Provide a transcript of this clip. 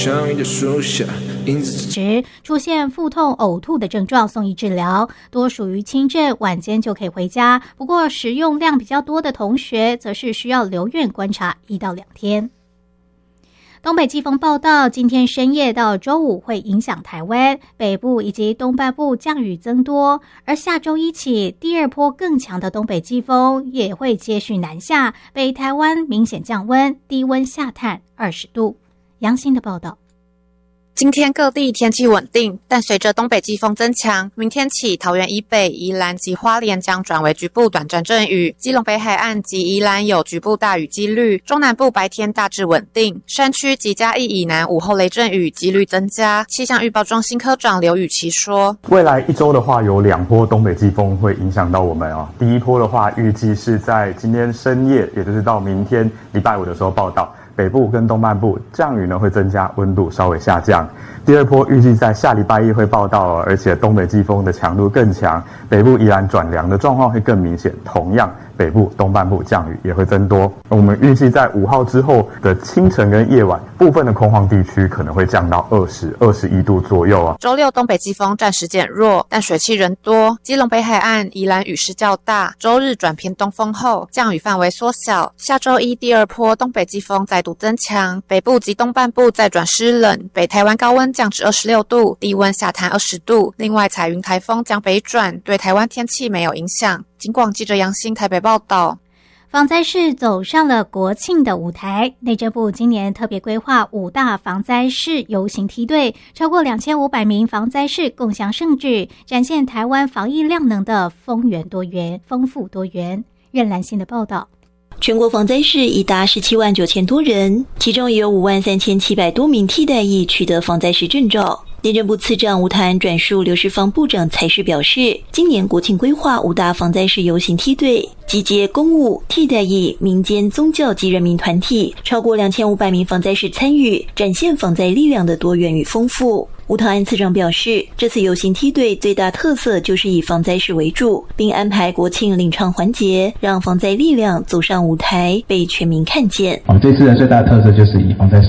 时出现腹痛、呕吐的症状，送医治疗，多属于轻症，晚间就可以回家。不过食用量比较多的同学，则是需要留院观察1到2天。东北季风报道，今天深夜到周五会影响台湾北部以及东半部，降雨增多，而下周一起，第二波更强的东北季风也会接续南下，北台湾明显降温，低温下探20度。杨欣的报道。 今天各地天气稳定，但随着东北季风增强，明天起桃园以北、宜兰及花莲将转为局部短暂阵雨，基隆北海岸及宜兰有局部大雨几率，中南部白天大致稳定，山区及嘉义以南午后雷阵雨几率增加。气象预报中心科长刘宇琦说， 未来1周的话，有2波东北季风会影响到我们哦。第一波的话，预计是在今天深夜，也就是到明天礼拜五的时候报道。北部跟东半部降雨呢会增加，温度稍微下降。第二波预计在下礼拜一会报道而且东北季风的强度更强，北部宜兰转凉的状况会更明显。同样，北部东半部降雨也会增多。我们预计在5号之后的清晨跟夜晚，部分的空旷地区可能会降到20、21度左右啊。 周六东北季风暂时减弱，但水汽仍多。基隆北海岸、宜兰雨势较大，周日转偏东风后，降雨范围缩小。下周一第二波东北季风再度增强，北部及东半部再转湿冷，北台湾高温降至26度，低温下探20度。另外，彩云台风将北转，对台湾天气没有影响。警广记者杨欣台北报道。 防灾市走上了国庆的舞台，内政部今年特别规划5大防灾市游行梯队，超过2500名防灾士共襄盛举，展现台湾防疫量能的丰富多元。任兰心的报道。 全国防灾士已达17万9千多人，其中也有5万3700多名替代役取得防灾士证照。内政部次长吴泰安转述刘世芳部长才是表示，今年国庆规划5大防灾士游行梯队，集结公务、替代役、民间、宗教及人民团体，超过2500名防灾士参与，展现防灾力量的多元与丰富。吴泰安次长表示，这次游行梯队最大特色就是以防灾士为主，并安排国庆领唱环节，让防灾力量走上舞台，被全民看见。 这次的最大特色就是以防灾士